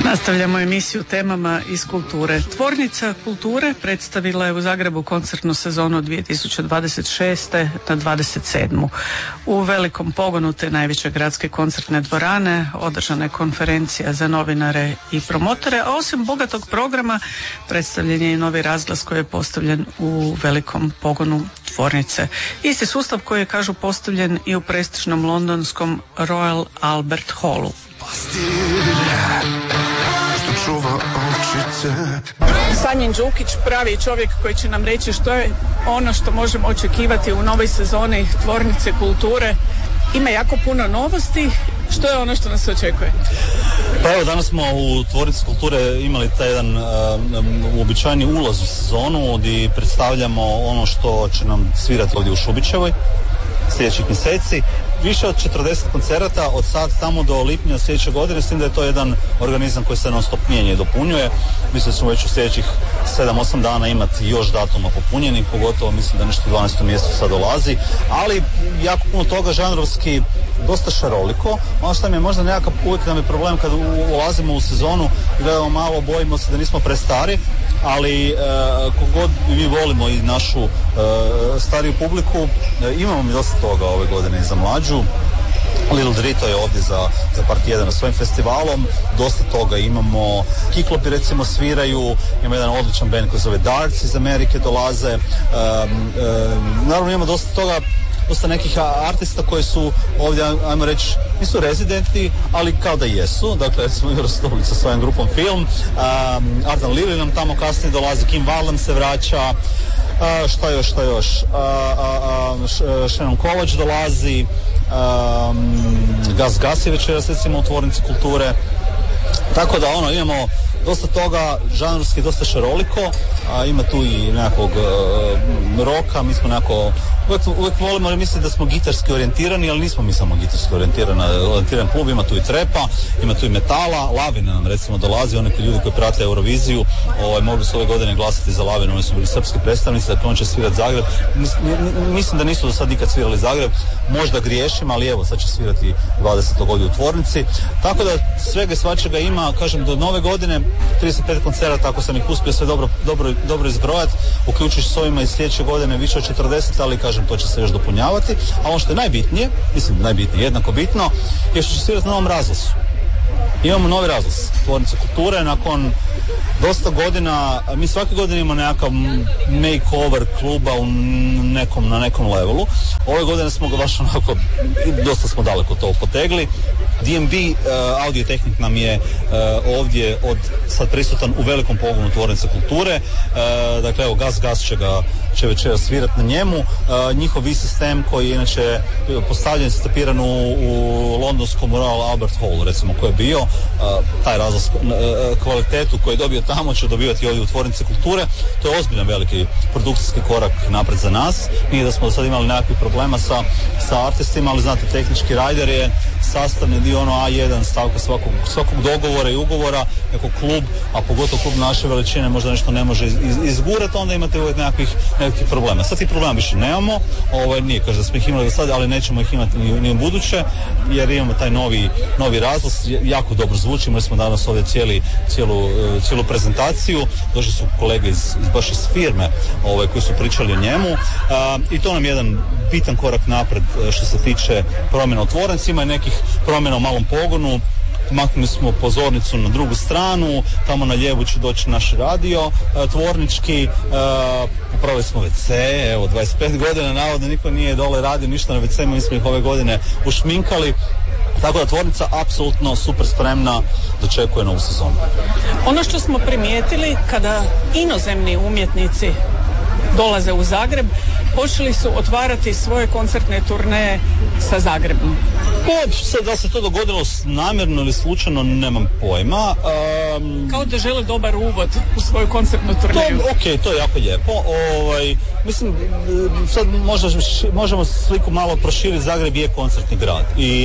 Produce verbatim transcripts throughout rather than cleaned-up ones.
Nastavljamo emisiju temama iz kulture. Tvornica kulture predstavila je u Zagrebu koncertnu sezonu dvije tisuće dvadeset šeste na dvadeset sedmu. U velikom pogonu te najveće gradske koncertne dvorane održana je konferencija za novinare i promotore, a osim bogatog programa predstavljen je i novi razglas koji je postavljen u velikom pogonu tvornice. Isti sustav koji je, kažu, postavljen i u prestižnom londonskom Royal Albert Hallu. Sanjin Đukić, pravi čovjek koji će nam reći što je ono što možemo očekivati u novoj sezoni Tvornice kulture. Ima jako puno novosti. Što je ono što nas očekuje? Pa evo, danas smo u Tvornici kulture imali taj jedan uh, uobičajeni ulaz u sezonu gdje predstavljamo ono što će nam svirati ovdje u Šubićevoj sljedećih mjeseci. Više od četrdeset koncerata od sad tamo do lipnja sljedeće godine, s tim da je to jedan organizam koji se non stop mijenja i dopunjuje. Mislim da ćemo već u sljedećih sedam osam dana imati još datuma popunjenih, pogotovo mislim da nešto u dvanaestom mjesecu sad dolazi, ali jako puno toga žanrovski, dosta šaroliko. Ono što nam je možda nekakav, uvijek nam je problem kad ulazimo u sezonu, gledamo malo, bojimo se da nismo prestari, ali e, kogod mi volimo i našu e, stariju publiku, e, imamo mi dosta toga ove godine i za mlađu. Little Drito je ovdje za, za par tjedana svojim festivalom, dosta toga imamo. Kiklopi recimo sviraju, ima jedan odličan band koji se zove Darts iz Amerike, dolaze. Um, um, naravno imamo dosta toga, dosta nekih artista koji su ovdje, ajmo reći, nisu rezidentni, ali kao da jesu. Dakle, recimo Eurostolic sa svojom grupom Film, um, Ardan Lili nam tamo kasnije dolazi, Kim Varlam se vraća, uh, šta još, šta još, uh, uh, uh, Shannon Kovač dolazi, um, Gas Gas je večeras recimo u Tvornici kulture. Tako da ono, imamo dosta toga, žanrovski dosta šaroliko, a ima tu i nekakvog uh, roka, mi smo nekako, uvijek, uvijek volimo misliti da smo gitarski orijentirani, ali nismo mi samo gitarski orijentirani, orijentiran klub, ima tu i trepa, ima tu i metala, Lavina nam recimo dolazi, oni ljudi koji prate Euroviziju, ovaj, mogli su ove godine glasati za Lavinu, oni su bili srpski predstavnici, dakle on će svirati Zagreb, mislim da nisu do sad nikad svirali Zagreb, možda griješim, ali evo sad će svirati dvadesetog ovdje u Tvornici, tako da svega i svačega ima, kažem, do nove godine trideset pet koncerata, ako sam ih uspio sve dobro, dobro, dobro izbrojati, uključujući s ovima iz sljedeće godine više od četrdeset, ali kažem, to će se još dopunjavati. A ono što je najbitnije, mislim najbitnije, jednako bitno, je što će svirati na novom razlasu. Imamo novi razglas Tvornice kulture, nakon dosta godina, mi svake godine imamo nekakav makeover kluba u nekom, na nekom levelu. Ove godine smo ga baš onako, dosta smo daleko to potegli. D and B uh, Audio Tehnik nam je uh, ovdje od, sad prisutan u velikom pogonu Tvornice kulture. Uh, dakle, evo, Gas Gas će ga će večera svirati na njemu. Uh, njihov V-sistem koji je inače postavljen, stapiran u, u londonskom Royal Albert Hall, recimo, koji je bio, uh, taj razlaz uh, kvalitetu koji je dobio tamo će dobivati ovdje u Tvornici kulture. To je ozbiljan veliki produkcijski korak napred za nas. Nije da smo do sad imali nekakvih problema sa, sa artistima, ali znate, tehnički rider je sastavni dio ono A jedan stavka svakog, svakog dogovora i ugovora, neko klub, a pogotovo klub naše veličine možda nešto ne može iz, iz, izgurati, onda imate uvijek nekakvih, nekakvih problema. Sad tih problema više nemamo, ovaj, nije kaže da smo ih imali do sada, ali nećemo ih imati ni, ni u buduće, jer imamo taj novi, novi razlaz, jako dobro zvuči, imali smo danas ovdje cijeli, cijelu, cijelu prezentaciju, došli su kolege iz, iz, baš iz firme ovaj, koji su pričali o njemu, a, i to nam je jedan bitan korak napred što se tiče promjena u Tvornicima i nekih promjena u malom pogonu. Maknuli smo pozornicu na drugu stranu, tamo na lijevu će doći naš radio e, tvornički, e, popravili smo ve ce, evo dvadeset pet godina navodno niko nije dole radio ništa na ve ce, mi smo ih ove godine ušminkali, tako da Tvornica apsolutno super spremna, dočekuje novu sezonu. Ono što smo primijetili kada inozemni umjetnici dolaze u Zagreb, počeli su otvarati svoje koncertne turneje sa Zagrebom. Pa, sad da se to dogodilo namjerno ili slučajno, nemam pojma. Um, Kao da žele dobar uvod u svoju koncertnu turneju. To, ok, to je jako lijepo. Ovaj, mislim, sad možda, možemo sliku malo proširiti, Zagreb je koncertni grad. I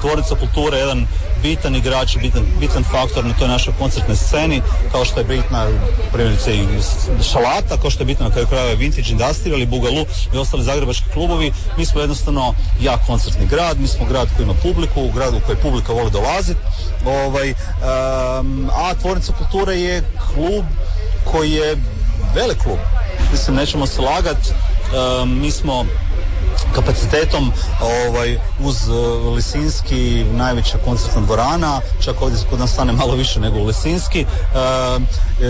Tvornica kulture je jedan bitan igrač, bitan, bitan faktor na toj našoj koncertnoj sceni, kao što je bitna primjerice i Šalata, kao što je bitna na kraju krajeva Vintage Industrial ili Bugalu i ostali zagrebački klubovi. Mi smo jednostavno jak koncertni grad, mi smo grad koji ima publiku, grad u koji publika voli dolaziti. Ovaj, um, a Tvornica kulture je klub koji je velik klub. Mislim, nećemo se lagati, um, mi smo kapacitetom ovaj, uz uh, Lisinski najveća koncertna dvorana, čak ovdje kod nas stane malo više nego u Lisinski, uh,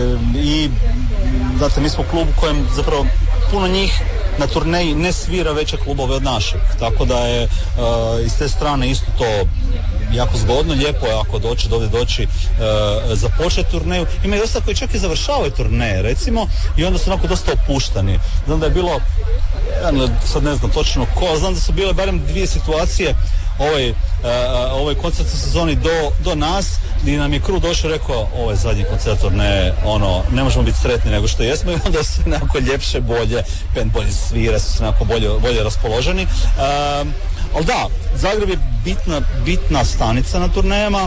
i znate, mi smo klub u kojem zapravo puno njih na turneji ne svira veće klubove od našeg, tako da je uh, iz te strane isto to jako zgodno, lijepo je ako doći do ovdje doći uh, započeti turneju. Ima i dosta koji čak i završavaju turneje, recimo, i onda su onako dosta opuštani. Znam da je bilo, ja sad ne znam točno ko, znam da su bile barem dvije situacije ovoj, uh, ovoj koncertnoj sezoni do, do nas, gdje nam je crew došao i rekao, ovo je zadnji koncert turneje, ono, ne možemo biti sretni nego što jesmo, i onda su nekako ljepše, bolje, band bolje svira, su se nekako bolje, bolje raspoloženi. Uh, ali da, Zagreb je bitna, bitna stanica na turnejama.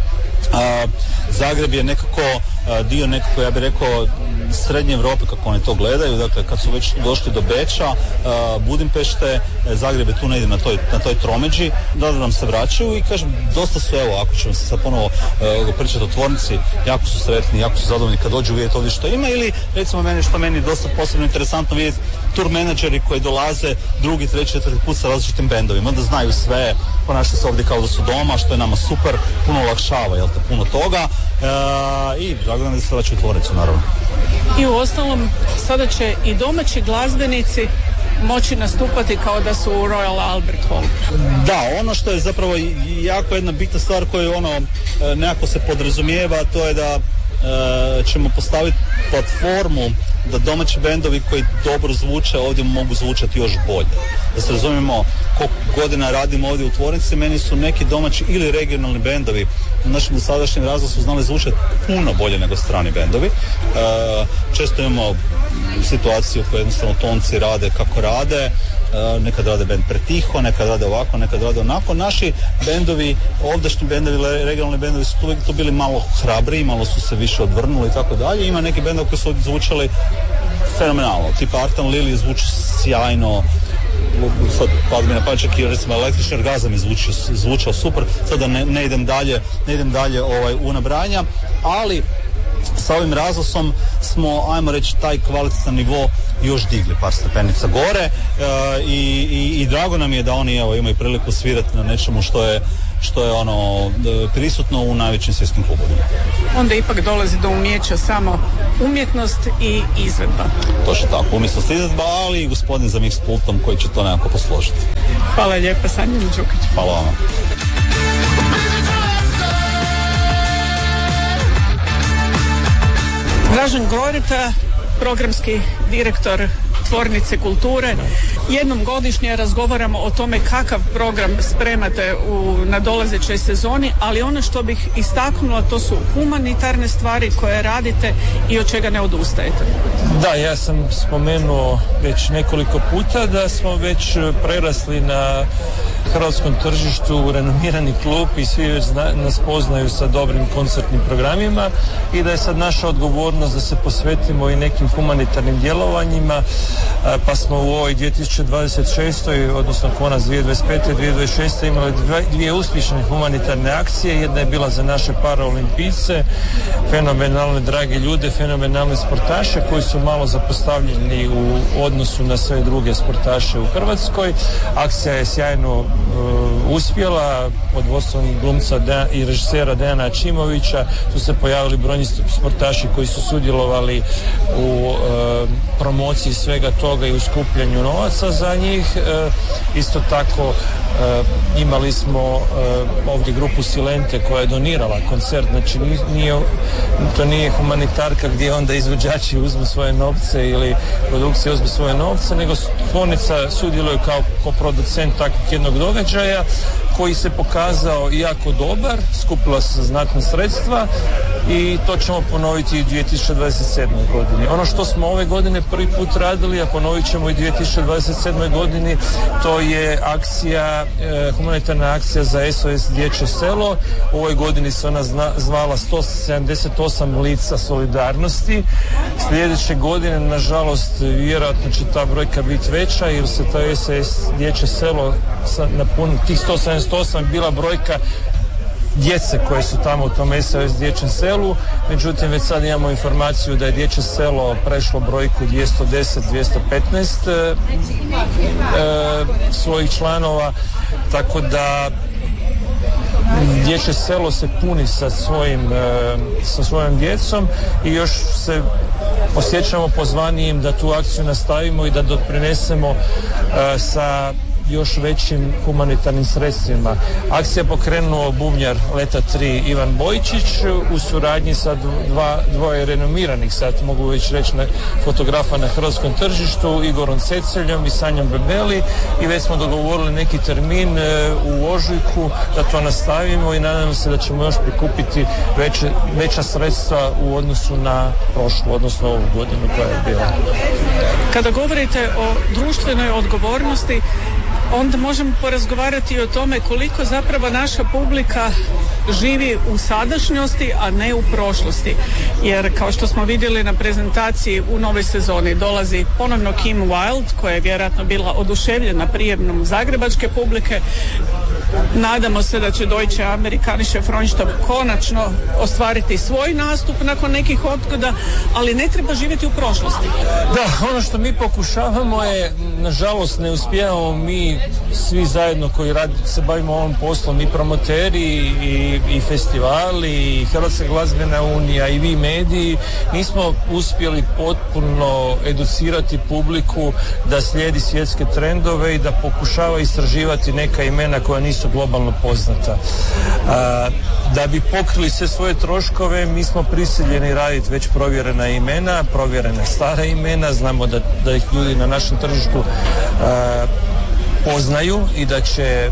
Uh, Zagreb je nekako uh, dio nekako, ja bih rekao, srednje Europe kako oni to gledaju, dakle kad su već došli do Beča, uh, Budimpešte, Zagreb je tu negdje na toj, na toj tromeđi, da nam se vraćaju i kažem, dosta su, evo, ako ćemo se sad ponovo uh, pričati o Tvornici, jako su sretni, jako su zadovoljni kad dođu vidjeti ovdje što ima, ili recimo meni, što meni dosta posebno interesantno vidjeti, tour menadžeri koji dolaze drugi, treći, četvrti put sa različitim bendovima, da znaju sve, ponašaju se ovdje kao da su doma, što je nama super, puno olakšava, jel te, puno toga, uh, i drago nam da se vraćaju u Tvornicu, naravno. I u ostalom, sada će i domaći glazbenici moći nastupati kao da su u Royal Albert Hall. Da, ono što je zapravo jako jedna bitna stvar koju ono nekako se podrazumijeva, to je da e, ćemo postaviti platformu da domaći bendovi koji dobro zvuče ovdje mogu zvučati još bolje. Da se razumijemo, koliko godina radimo ovdje u Tvornici, meni su neki domaći ili regionalni bendovi u našem dosadašnjem razvoju su znali zvučati puno bolje nego strani bendovi. E, često imamo situaciju koje jednostavno tonci rade kako rade, e, nekad rade bend pretiho, nekad rade ovako, nekad rade onako. Naši bendovi, ovdašnji bendovi, regionalni bendovi su tu, tu bili malo hrabriji, malo su se više odvrnuli i tako dalje. Ima neki bendovi koji su zvučali fenomenalno, tipa Artan Lili zvuči sjajno, sad pada mi na pamet čak i recimo Električni orgazam je zvučio, zvučao super, sada ne, ne idem dalje, ne idem dalje ovaj, u nabrajanja, ali sa ovim razlasom smo, ajmo reći, taj kvalitetan nivo još digli par stepenica gore, e, i, i, i drago nam je da oni evo, imaju priliku svirati na nečemu što je što je ono prisutno u najvećim svjetskim klubovima. Onda ipak dolazi do umijeća samo umjetnost i izvedba. Točno tako, umjetnost i izvedba, ali i gospodin za mix pultom koji će to nekako posložiti. Hvala lijepa, Sanjin Đukić. Hvala vama. Dražen Goreta, programski direktor Tvornice kulture. Jednom godišnje razgovaramo o tome kakav program spremate u nadolazećoj sezoni, ali ono što bih istaknula to su humanitarne stvari koje radite i od čega ne odustajete. Da, ja sam spomenuo već nekoliko puta da smo već prerasli na hrvatskom tržištu renomirani klub i svi već zna, nas poznaju sa dobrim koncertnim programima i da je sad naša odgovornost da se posvetimo i nekim humanitarnim djelovanjima, pa smo u ovoj dvije tisuće dvadeset šestoj odnosno konac dvije tisuće dvadeset pete i dvije tisuće dvadeset šeste imali dvije uspješne humanitarne akcije. Jedna je bila za naše paraolimpijce, fenomenalne drage ljude, fenomenalne sportaše koji su malo zapostavljeni u odnosu na sve druge sportaše u Hrvatskoj. Akcija je sjajno uh, uspjela pod vodstvom glumca De- i režisera Dejana Čimovića. Tu se pojavili brojni sportaši koji su sudjelovali u uh, promociji svega toga i u skupljanju novaca za njih. Uh, isto tako uh, imali smo uh, ovdje grupu Silente koja je donirala koncert, znači nije, to nije humanitarka gdje onda izvođači uzmu svoje novce ili produkcija uzme svoje novce, nego Tvornica sudjeluje kao, kao producent takvog jednog događaja koji se pokazao jako dobar, skupila se znatna sredstva i to ćemo ponoviti i u dvije tisuće dvadeset sedmoj godini. Ono što smo ove godine prvi put radili, a ponovit ćemo i dvije tisuće dvadeset sedmoj godini, to je akcija, e, humanitarna akcija za S O S Dječje selo. U ovoj godini se ona zna, zvala sto sedamdeset osam lica solidarnosti. Sljedeće godine, nažalost, vjerojatno će ta brojka biti veća jer se to S O S Dječje selo na pun tih sto sedamdeset osam bila brojka djece koje su tamo u tom S O S Dječjem selu, međutim već sad imamo informaciju da je Dječje selo prešlo brojku dvjesto deset dvjesto petnaest e, e, svojih članova, tako da Dječje selo se puni sa svojim e, sa svojom djecom i još se osjećamo pozvanijim da tu akciju nastavimo i da doprinesemo e, sa još većim humanitarnim sredstvima. Akcija je pokrenuo bubnjar Leta tri Ivan Bojčić u suradnji sa dva, dvoje renomiranih, sad mogu već reći, na, fotografa na hrvatskom tržištu, Igorom Ceceljom i Sanjom Bebeli, i već smo dogovorili neki termin e, u ožujku da to nastavimo i nadam se da ćemo još prikupiti veće, veća sredstva u odnosu na prošlu, odnosno ovu godinu koja je bila. Kada govorite o društvenoj odgovornosti, onda možemo porazgovarati o tome koliko zapravo naša publika živi u sadašnjosti, a ne u prošlosti. Jer kao što smo vidjeli na prezentaciji u novoj sezoni dolazi ponovno Kim Wilde, koja je vjerojatno bila oduševljena prijemnom zagrebačke publike. Nadamo se da će Deutsche Amerikanische Freundschaft konačno ostvariti svoj nastup nakon nekih odgoda, ali ne treba živjeti u prošlosti. Da, ono što mi pokušavamo je, nažalost ne uspijevamo mi svi zajedno koji rad, se bavimo ovom poslom, i promoteri i, i festivali i Hrvatska glazbena unija i vi mediji, nismo uspjeli potpuno educirati publiku da slijedi svjetske trendove i da pokušava istraživati neka imena koja nisu globalno poznata. A, da bi pokrili sve svoje troškove, mi smo prisiljeni raditi već provjerena imena, provjerena stara imena, znamo da, da ih ljudi na našem tržištu a, poznaju i da će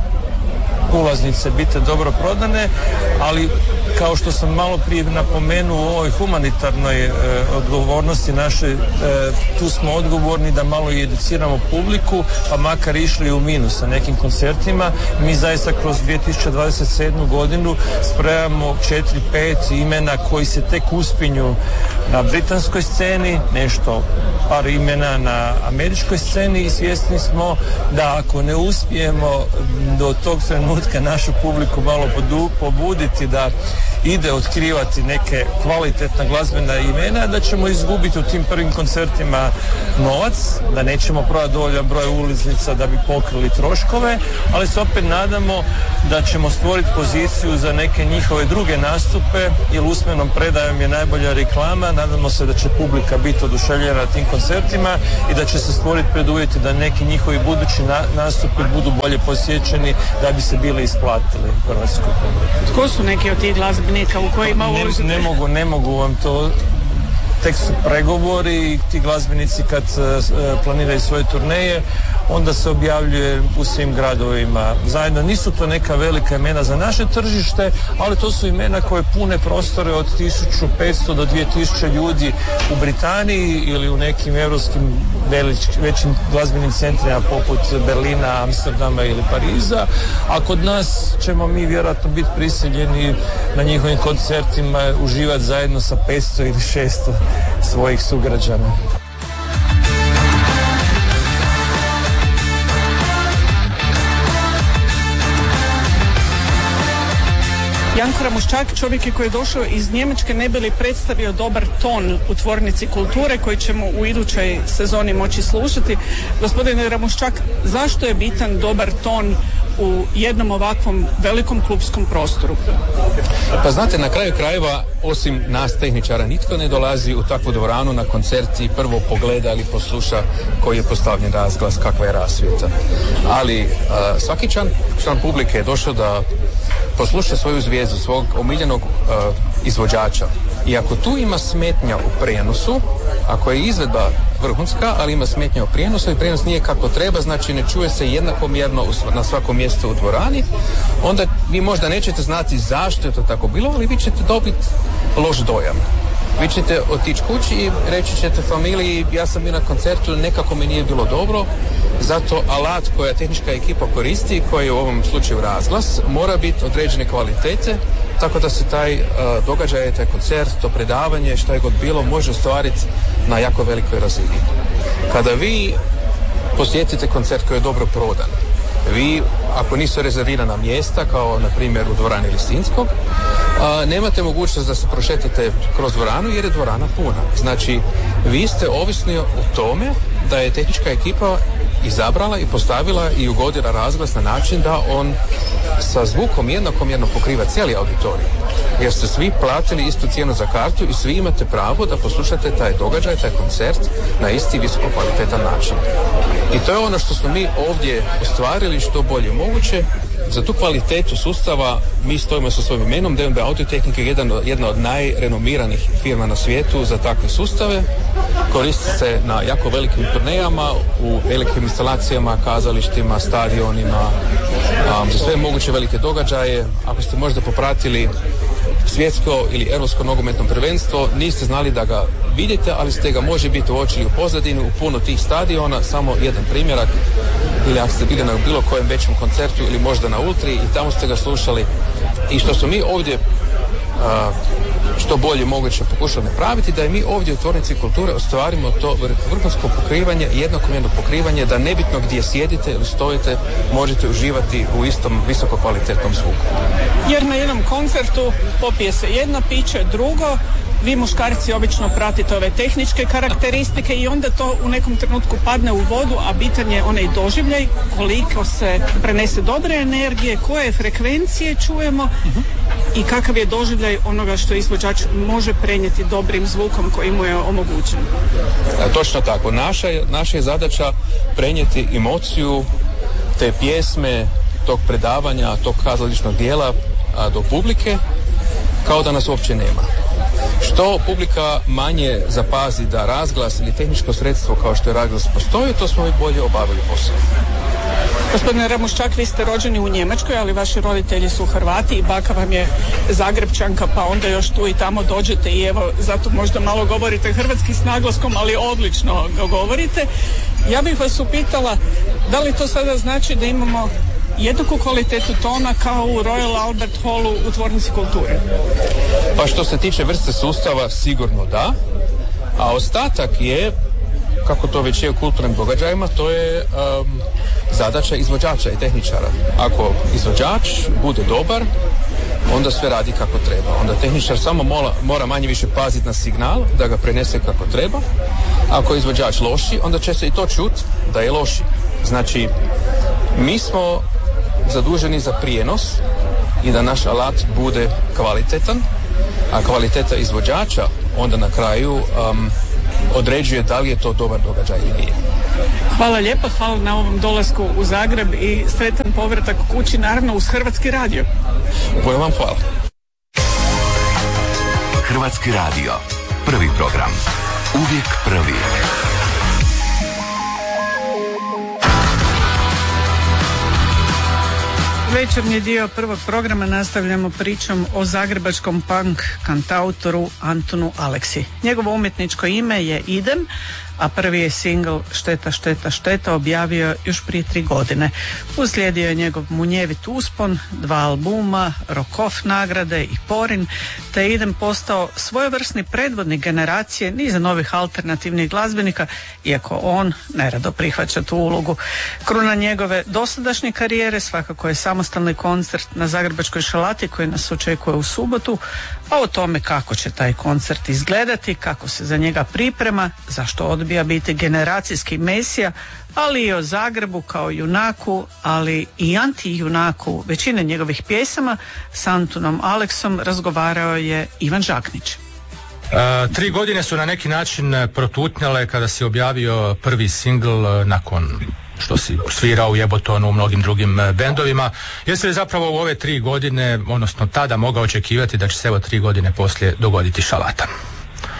ulaznice biti dobro prodane, ali kao što sam malo prije napomenuo u ovoj humanitarnoj e, odgovornosti naše, e, tu smo odgovorni da malo i educiramo publiku, pa makar išli u minus sa nekim koncertima. Mi zaista kroz dvije tisuće dvadeset sedmu godinu spremamo četiri pet imena koji se tek uspinju na britanskoj sceni, nešto par imena na američkoj sceni, i svjesni smo da ako ne uspijemo do tog trenutka našu publiku malo podu, pobuditi da ide otkrivati neke kvalitetna glazbena imena, da ćemo izgubiti u tim prvim koncertima novac, da nećemo prodati dovoljan broj ulaznica da bi pokrili troškove, ali se opet nadamo da ćemo stvoriti poziciju za neke njihove druge nastupe, jer usmenom predajom je najbolja reklama. Nadamo se da će publika biti oduševljena na tim koncertima i da će se stvoriti preduvjeti da neki njihovi budući na, nastupi budu bolje posjećeni da bi se bili isplatili hrvatskoj publici. Tko su neki od tih glazbenika u kojima uložite? Ne, ne mogu, ne mogu vam to. Tek su pregovori i ti glazbenici kad uh, planiraju svoje turneje, onda se objavljuje u svim gradovima zajedno. Nisu to neka velika imena za naše tržište, ali to su imena koje pune prostore od tisuću petsto do dvije tisuće ljudi u Britaniji ili u nekim europskim velič, većim glazbenim centrima poput Berlina, Amsterdama ili Pariza, a kod nas ćemo mi vjerojatno biti prisiljeni na njihovim koncertima uživati zajedno sa petsto ili šesto svojih sugrađana. Janko Ramuščak, čovjek je koji je došao iz Njemačke, ne bi li predstavio dobar ton u tvornici kulture koji ćemo u idućoj sezoni moći slušati. Gospodine Ramuščak, zašto je bitan dobar ton u jednom ovakvom velikom klupskom prostoru? Pa znate, na kraju krajeva, osim nas tehničara, nitko ne dolazi u takvu dvoranu na koncert i prvo pogleda ili posluša koji je postavljen razglas, kakva je rasvjeta. Ali uh, svaki član, član publike je došao da posluša svoju zvijezdu, svog omiljenog uh, izvođača. I ako tu ima smetnja u prijenosu, ako je izvedba vrhunska, ali ima smetnja u prijenosu i prijenos nije kako treba, znači ne čuje se jednakomjerno na svakom mjestu u dvorani, onda vi možda nećete znati zašto je to tako bilo, ali vi ćete dobiti loš dojam. Vi ćete otići kući i reći ćete familiji, ja sam bio na koncertu, nekako mi nije bilo dobro, zato alat koja tehnička ekipa koristi, koji je u ovom slučaju razglas, mora biti određene kvalitete, tako da se taj uh, događaj, taj koncert, to predavanje, šta je god bilo, može ostvariti na jako velikoj razini. Kada vi posjetite koncert koji je dobro prodan, vi, ako nisu rezervirana mjesta, kao na primjer u dvorani Lisinskog, a, nemate mogućnost da se prošetate kroz dvoranu jer je dvorana puna. Znači, vi ste ovisni o tome da je tehnička ekipa izabrala i postavila i ugodila razglas na način da on sa zvukom jednakomjerno pokriva cijeli auditorij. Jer ste svi platili istu cijenu za kartu i svi imate pravo da poslušate taj događaj, taj koncert na isti visoko kvalitetan način. I to je ono što smo mi ovdje ostvarili što bolje moguće. Za tu kvalitetu sustava mi stojimo sa svojim imenom. D and B Audio-Tehnika je jedan, jedna od najrenomiranih firma na svijetu za takve sustave. Koristi se na jako velikim turnejama, u velikim instalacijama, kazalištima, stadionima, um, za sve moguće velike događaje. Ako ste možda popratili svjetsko ili europsko nogometno prvenstvo, niste znali da ga vidite, ali ste ga može biti uočili u pozadini u puno tih stadiona. Samo jedan primjerak, ili ako ste bili na bilo kojem većem koncertu ili možda na Ultri i tamo ste ga slušali. I što smo mi ovdje a, što bolje moguće pokušali napraviti, da je mi ovdje u Tvornici kulture ostvarimo to vrhunsko pokrivanje, jednakomjerno pokrivanje, da nebitno gdje sjedite ili stojite možete uživati u istom visoko kvalitetnom zvuku. Jer na jednom koncertu popije se jedno piće, drugo, vi muškarci obično pratite ove tehničke karakteristike i onda to u nekom trenutku padne u vodu, a bitan je onaj doživljaj, koliko se prenese dobre energije, koje frekvencije čujemo i kakav je doživljaj onoga što izvođač može prenijeti dobrim zvukom koji mu je omogućen. A, točno tako. Naša je, naša je zadaća prenijeti emociju te pjesme, tog predavanja, tog kazališnog dijela a, do publike kao da nas uopće nema. Što publika manje zapazi da razglas ili tehničko sredstvo kao što je razglas postoji, to smo i bolje obavili posao. Gospodine Ramuščak, vi ste rođeni u Njemačkoj, ali vaši roditelji su Hrvati i baka vam je Zagrebčanka, pa onda još tu i tamo dođete i evo, zato možda malo govorite hrvatski s naglaskom, ali odlično ga govorite. Ja bih vas upitala, da li to sada znači da imamo jednaku kvalitetu tona kao u Royal Albert Hallu u Tvornici kulture? Pa što se tiče vrste sustava, sigurno da, a ostatak je, kako to već je u kulturnim događajima, to je um, zadaća izvođača i tehničara. Ako izvođač bude dobar, onda sve radi kako treba. Onda tehničar samo mora, mora manje više paziti na signal, da ga prenese kako treba. Ako je izvođač loši, onda će se i to čuti da je loši. Znači, mi smo zaduženi za prijenos i da naš alat bude kvalitetan, a kvaliteta izvođača onda na kraju um, određuje da li je to dobar događaj ili nije. Hvala lijepo, hvala na ovom dolasku u Zagreb i sretan povratak kući, naravno uz Hrvatski radio. Puno vam hvala. Hrvatski radio, prvi program, uvijek prvi. Večernji dio prvog programa nastavljamo pričom o zagrebačkom punk kantautoru Antunu Aleksi. Njegovo umjetničko ime je Idem, a prvi je singl Šteta, šteta, šteta objavio još prije tri godine. Uslijedio je njegov munjevit uspon, dva albuma, Rock Off nagrade i Porin, te je Idem postao svojevrsni predvodnik generacije niza novih alternativnih glazbenika, iako on nerado prihvaća tu ulogu. Kruna njegove dosadašnje karijere svakako je samostalni koncert na Zagrebačkoj šalati koji nas očekuje u subotu, a o tome kako će taj koncert izgledati, kako se za njega priprema, zašto odbija biti generacijski mesija, ali i o Zagrebu kao junaku, ali i anti-junaku većine njegovih pjesama s Antunom Aleksom razgovarao je Ivan Žaknić. Uh, tri godine su na neki način protutnjale kada si objavio prvi singl nakon što si svirao u Jebotonu, u mnogim drugim bendovima. Jesi li zapravo u ove tri godine, odnosno tada mogao očekivati da će se evo tri godine poslije dogoditi Šalata?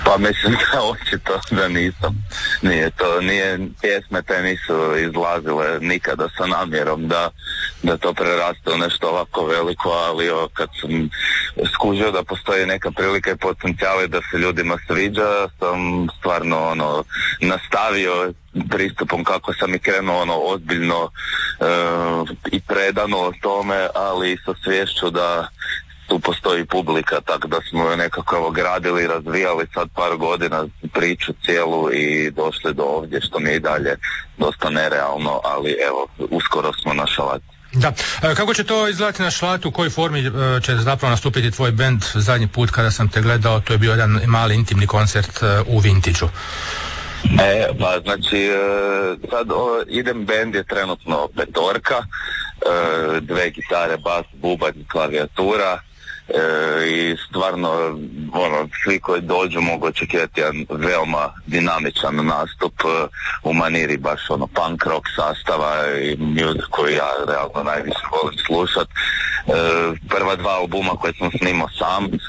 Pa mislim da očito da nisam. Nije to, nije, pjesme te nisu izlazile nikada sa namjerom da, da to preraste u nešto ovako veliko, ali o, kad sam skužio da postoji neka prilika i potencijali da se ljudima sviđa, sam stvarno ono, nastavio pristupom kako sam i krenuo ono, ozbiljno e, i predano o tome, ali sa sviješću da tu postoji publika, tako da smo je nekako evo, gradili, razvijali sad par godina priču cijelu i došli do ovdje, što mi je i dalje dosta nerealno, ali evo, uskoro smo na šalati. Da. E, kako će to izgledati na šalatu, u kojoj formi e, će zapravo nastupiti tvoj bend? Zadnji put kada sam te gledao, to je bio jedan mali intimni koncert e, u Vintage-u. E, pa znači, e, sad o, idem, bend je trenutno petorka, e, dve gitare, bas, bubanj, klavijatura, E, i stvarno ono, svi koji dođu mogu očekivati jedan veoma dinamičan nastup e, u maniri baš ono punk rock sastava i music koji ja realno najviše volim slušat. E, prva dva albuma koje sam snimao sam, e,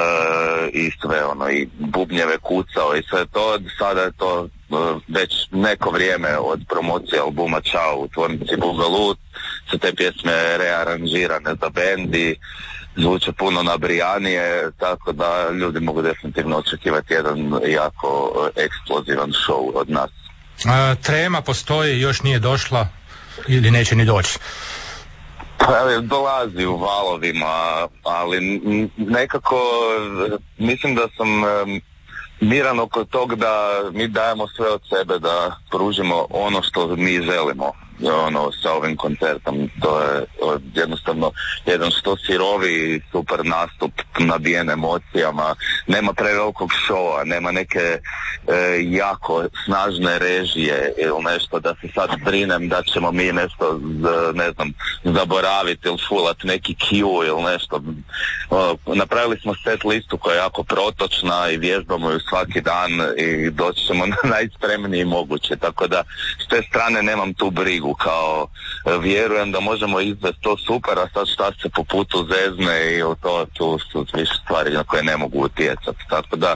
i sve ono i bubnjeve kucao i sve to, sada je to e, već neko vrijeme od promocije albuma Ćao u tvornici Boogaloo, su te pjesme rearanžirane za bend i zvuče puno nabrijanije, tako da ljudi mogu definitivno očekivati jedan jako eksplozivan show od nas. A, trema postoji, još nije došla ili neće ni doći? Pa, dolazi u valovima, ali nekako mislim da sam miran oko tog da mi dajemo sve od sebe da pružimo ono što mi želimo. Ono, sa ovim koncertom, to je o, jednostavno jedan što sirovi super nastup, nabijen emocijama, nema prevelikog šova, nema neke e, jako snažne režije ili nešto da se sad brinem da ćemo mi nešto z, ne znam, zaboraviti ili fulat neki cue ili nešto. O, napravili smo set listu koja je jako protočna i vježbamo ju svaki dan i doći ćemo na najspremniji moguće, tako da s te strane nemam tu brigu, kao vjerujem da možemo izvesti to super, a sad šta se po putu zezne i to, tu su više stvari na koje ne mogu utjecati, tako da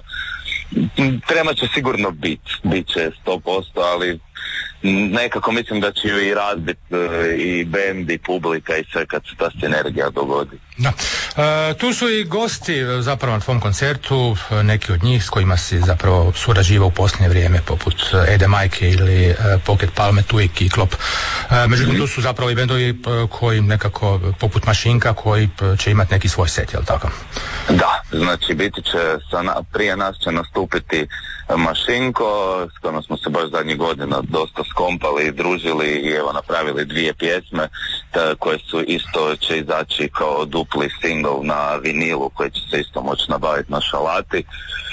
trema će sigurno biti, bit će sto posto, ali nekako mislim da će i razbit i bend i publika i sve kad se ta sinergija dogodi. Da. E, tu su i gosti zapravo na tvom koncertu, neki od njih s kojima si zapravo surađivao u posljednje vrijeme, poput Ede Majke ili e, Pocket Palme, tu i Kiklop. E, međutim, tu su zapravo i bendovi koji nekako, poput Mašinka, koji će imati neki svoj set, jel tako? Da, znači biti će, sa na, prije nas će nastupiti Mašinko, s kojima smo se baš zadnjih godina dosta skompali i družili i evo napravili dvije pjesme ta, koje su isto će izaći kao dupli single na vinilu koji će se isto moći nabaviti na šalati.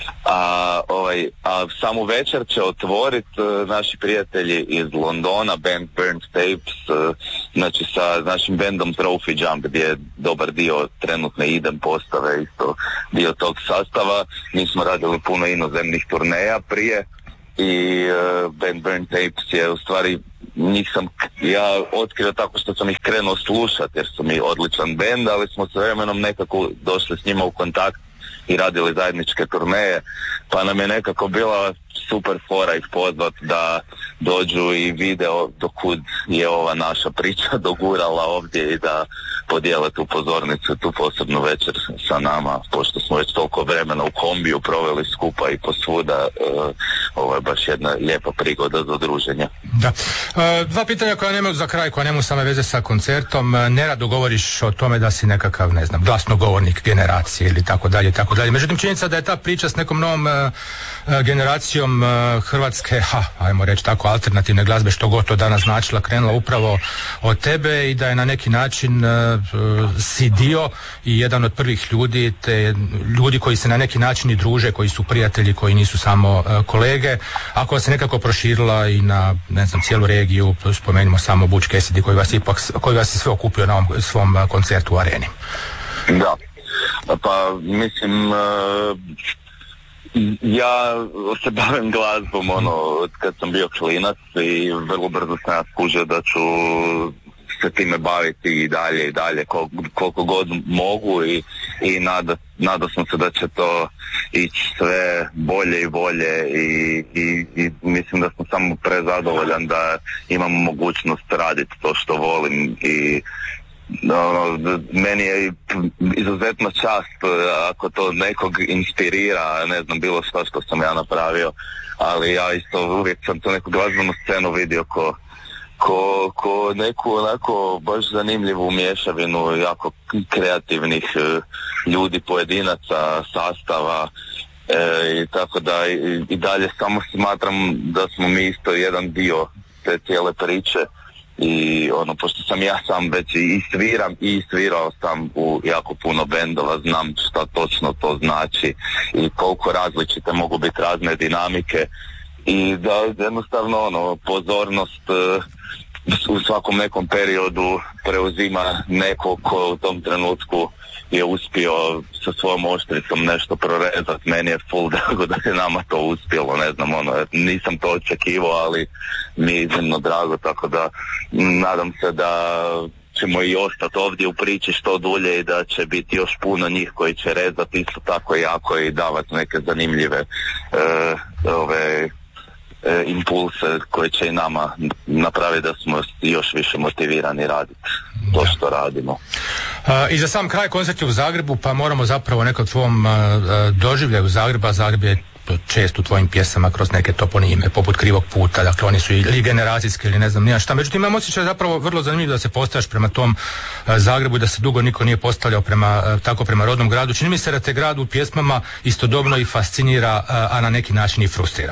A, ovaj, a samu večer će otvoriti uh, naši prijatelji iz Londona, band Burnt Tapes, uh, znači sa našim bandom Trophy Jump, gdje je dobar dio trenutne idem postave, isto dio tog sastava. Mi smo radili puno inozemnih turneja prije i uh, band Burnt Tapes je u stvari, njih sam ja otkrio tako što sam ih krenuo slušati jer su mi odličan band, ali smo s vremenom nekako došli s njima u kontakt i radili zajedničke turneje, pa nam je nekako bila super fora ih pozvat da dođu i video dokud je ova naša priča dogurala ovdje i da podijele tu pozornicu, tu posebnu večer sa nama, pošto smo već toliko vremena u kombiju proveli skupa i posvuda. Uh, ovo je baš jedna lijepa prigoda za druženje. Da. E, dva pitanja koja nemaju za kraj, koja nemaju same veze sa koncertom. Nerado govoriš o tome da si nekakav, ne znam, glasnogovornik generacije ili tako dalje, tako dalje. Međutim, činjenica da je ta priča s nekom novom e, generacijom e, hrvatske, ha, ajmo reći tako, alternativne glazbe, što god to danas značila, krenula upravo od tebe i da je na neki način e, si dio i jedan od prvih ljudi, te ljudi koji se na neki način i druže, koji su prijatelji, koji nisu samo e, kolege, a koja se nekako proširila i na, ne znam, cijelu regiju, spomenimo samo Butch Cassidy koji vas ipak, koji vas je sve okupio na ovom svom koncertu u Areni. Da, pa mislim, ja se bavim glazbom ono, od kad sam bio klinac i vrlo brzo sam ja skužio da ću se time baviti i dalje i dalje koliko, koliko god mogu i, i nada, nadao sam se da će to ići sve bolje i bolje i, i, i mislim da sam samo prezadovoljan da imam mogućnost raditi to što volim i no, meni je izuzetna čast ako to nekog inspirira, ne znam, bilo što što sam ja napravio, ali ja isto uvijek sam tu neku glazbenu scenu vidio ko Ko, ko neku onako baš zanimljivu mješavinu jako kreativnih e, ljudi, pojedinaca, sastava e, i tako da i, i dalje samo smatram da smo mi isto jedan dio te cijele priče i ono, pošto sam ja sam već i sviram i svirao sam u jako puno bendova, znam šta točno to znači i koliko različite mogu biti razne dinamike i da jednostavno ono, pozornost e, u svakom nekom periodu preuzima neko ko u tom trenutku je uspio sa svojom oštricom nešto prorezat. Meni je full drago da je nama to uspjelo, ne znam, ono, nisam to očekivao, ali mi je iznimno drago, tako da nadam se da ćemo i ostati ovdje u priči što dulje i da će biti još puno njih koji će rezati isto tako jako i davati neke zanimljive e, ove E, impulse koje će i nama napraviti da smo još više motivirani raditi to što radimo. I za sam kraj koncert je u Zagrebu, pa moramo zapravo nekog tvom doživljaju Zagreba. Zagreb je često u tvojim pjesama kroz neke toponime poput Krivog puta, dakle oni su ili generacijski ili ne znam nija šta, međutim imam osjećaj zapravo vrlo zanimljivo da se postavljaš prema tom Zagrebu i da se dugo niko nije postavljao prema, tako prema rodnom gradu. Čini mi se da te grad u pjesmama istodobno i fascinira, a na neki način i frustrira.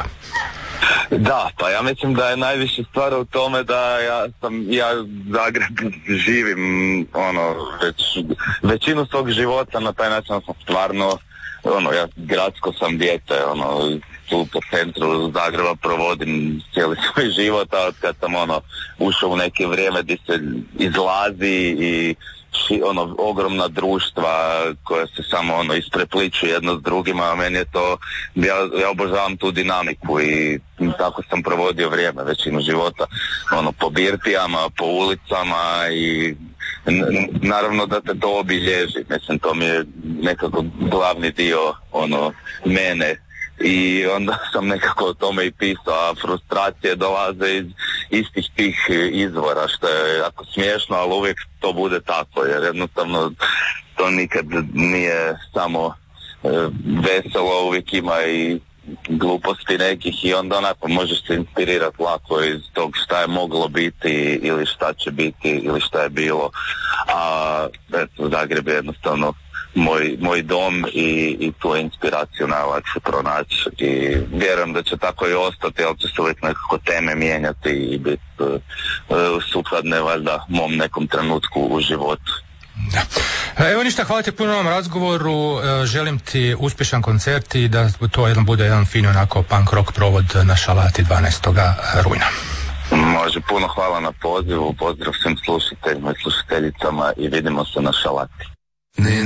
Da, pa ja mislim da je najviše stvar u tome da ja sam, ja Zagreb živim ono, već, većinu svog života na taj način sam stvarno, ono, ja gradsko sam dijete, ono, tu po centru Zagreba provodim cijeli svoj život, a kad sam ono, ušao u neke vrijeme gdje se izlazi i ši, ono, ogromna društva koja se samo ono isprepliču jedno s drugima, a meni je to, ja, ja obožavam tu dinamiku i tako sam provodio vrijeme, većinu života, ono, po birtijama, po ulicama i n- naravno da te to obilježi, mislim, to mi je nekako glavni dio, ono, mene. I onda sam nekako o tome i pisao, a frustracije dolaze iz istih tih izvora, što je jako smiješno, ali uvijek to bude tako, jer jednostavno to nikad nije samo e, veselo, uvijek ima i gluposti nekih i onda onako možeš se inspirirati lako iz tog šta je moglo biti ili šta će biti ili šta je bilo, a eto, Zagreb je jednostavno moj, moj dom i, i tu inspiraciju najlakše pronaći i vjerujem da će tako i ostati, ali će se uvijek nekako teme mijenjati i biti uh, uh, sukladne valjda mom nekom trenutku u životu. Da. Evo ništa, hvala ti puno na ovom razgovoru, želim ti uspješan koncert i da to jedan bude jedan fin onako punk rock provod na Šalati dvanaestog rujna. Može, puno hvala na pozivu, pozdrav svim slušateljima i slušateljicama i vidimo se na Šalati.